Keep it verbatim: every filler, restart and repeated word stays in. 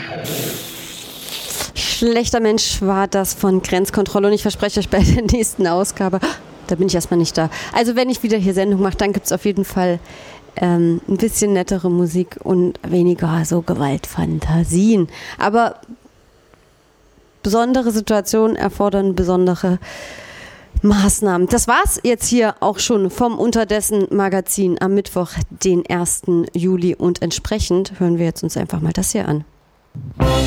Schlechter Mensch war das von Grenzkontrolle und ich verspreche euch bei der nächsten Ausgabe, da bin ich erstmal nicht da. Also wenn ich wieder hier Sendung mache, dann gibt es auf jeden Fall ähm, ein bisschen nettere Musik und weniger so Gewaltfantasien. Aber besondere Situationen erfordern besondere Maßnahmen. Das war's jetzt hier auch schon vom Unterdessen Magazin am Mittwoch, den ersten Juli und entsprechend hören wir jetzt uns einfach mal das hier an.